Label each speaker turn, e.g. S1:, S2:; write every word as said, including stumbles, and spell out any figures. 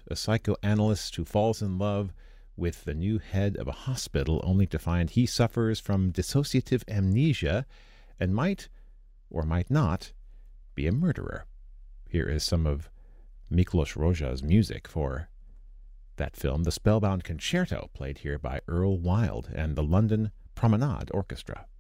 S1: a psychoanalyst who falls in love with the new head of a hospital only to find he suffers from dissociative amnesia and might, or might not, be a murderer. Here is some of Miklos Rozsa's music for that film, the Spellbound Concerto, played here by Earl Wild and the London Promenade Orchestra.